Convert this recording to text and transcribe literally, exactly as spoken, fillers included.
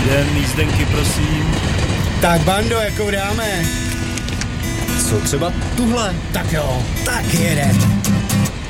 Den, jízdenky, prosím. Tak bando, jakou dáme? Co třeba tuhle? Tak jo, tak jedem.